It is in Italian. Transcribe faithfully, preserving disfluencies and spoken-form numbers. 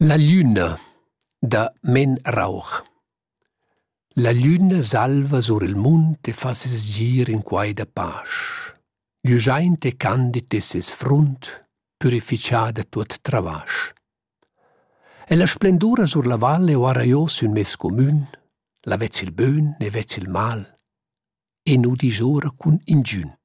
La lluna da Men Rauch. La lluna salva sur il munt e fa ses gir in quai da pasch. Giugiaint e candid e ses frunt, purificada tuot travasch. E la splendura sur la valle o araios un mes commun, la vezzi il bön e vezzi il mal, e nu di giora cun ingiun.